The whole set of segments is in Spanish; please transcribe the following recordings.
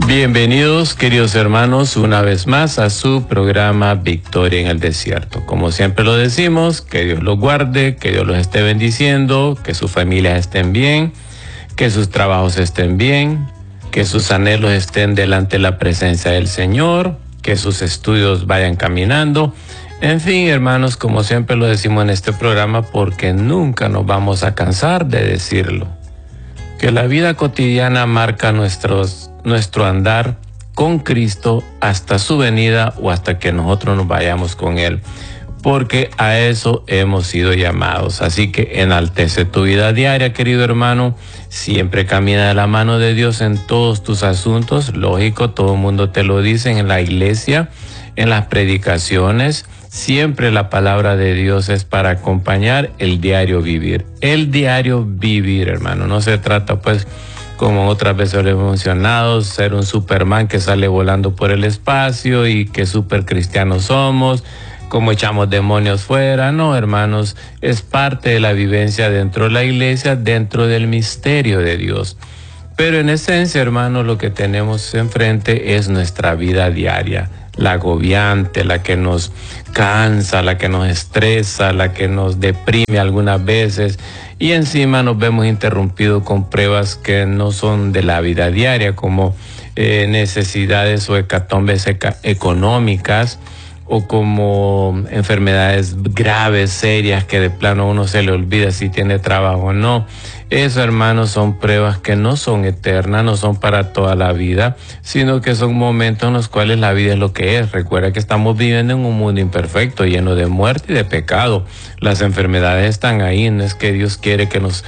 Bienvenidos, queridos hermanos, una vez más a su programa Victoria en el Desierto. Como siempre lo decimos, que Dios los guarde, que Dios los esté bendiciendo, que sus familias estén bien, que sus trabajos estén bien, que sus anhelos estén delante de la presencia del Señor, que sus estudios vayan caminando. En fin, hermanos, como siempre lo decimos en este programa, porque nunca nos vamos a cansar de decirlo, que la vida cotidiana marca nuestro andar con Cristo hasta su venida o hasta que nosotros nos vayamos con Él, porque a eso hemos sido llamados. Así que enaltece tu vida diaria, querido hermano, siempre camina de la mano de Dios en todos tus asuntos. Lógico, todo el mundo te lo dice en la iglesia, en las predicaciones. Siempre la palabra de Dios es para acompañar el diario vivir. El diario vivir, hermano. No se trata, pues, como otras veces lo hemos mencionado, ser un Superman que sale volando por el espacio y que super cristianos somos, como echamos demonios fuera. No, hermanos, es parte de la vivencia dentro de la iglesia, dentro del misterio de Dios. Pero en esencia, hermanos, lo que tenemos enfrente es nuestra vida diaria, la agobiante, la que nos cansa, la que nos estresa, la que nos deprime algunas veces, y encima nos vemos interrumpidos con pruebas que no son de la vida diaria, como necesidades o hecatombes económicas, o como enfermedades graves, serias, que de plano uno se le olvida si tiene trabajo o no. Eso, hermanos, son pruebas que no son eternas, no son para toda la vida, sino que son momentos en los cuales la vida es lo que es. Recuerda que estamos viviendo en un mundo imperfecto, lleno de muerte y de pecado. Las enfermedades están ahí, no es que Dios quiere que nos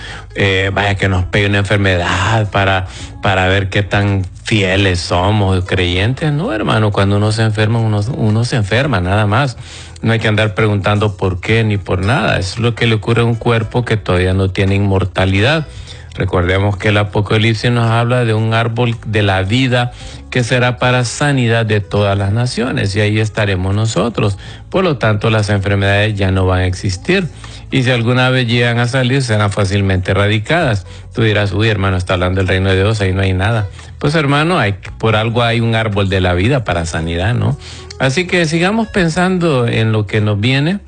que nos pegue una enfermedad para ver qué tan fieles somos, creyentes. No, hermano, cuando uno se enferma, uno se enferma, nada más. No hay que andar preguntando por qué ni por nada. Es lo que le ocurre a un cuerpo que todavía no tiene inmortalidad. Recordemos que el Apocalipsis nos habla de un árbol de la vida que será para sanidad de todas las naciones, y ahí estaremos nosotros. Por lo tanto, las enfermedades ya no van a existir, y si alguna vez llegan a salir, serán fácilmente erradicadas. Tú dirás, uy, hermano, está hablando del reino de Dios, ahí no hay nada. Pues, hermano, por algo hay un árbol de la vida para sanidad, ¿no? Así que sigamos pensando en lo que nos viene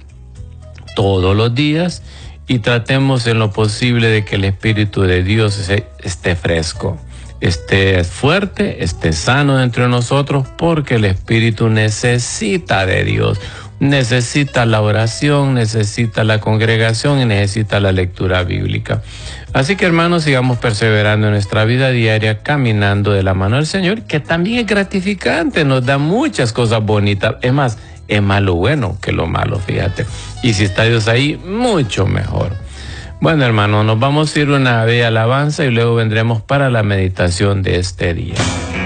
todos los días, y tratemos en lo posible de que el Espíritu de Dios esté fresco, esté fuerte, esté sano dentro de nosotros, porque el Espíritu necesita de Dios, necesita la oración, necesita la congregación y necesita la lectura bíblica. Así que, hermanos, sigamos perseverando en nuestra vida diaria, caminando de la mano del Señor, que también es gratificante, nos da muchas cosas bonitas. Es más, es más lo bueno que lo malo, fíjate. Y si está Dios ahí, mucho mejor. Bueno, hermano, nos vamos a ir una bella alabanza y luego vendremos para la meditación de este día.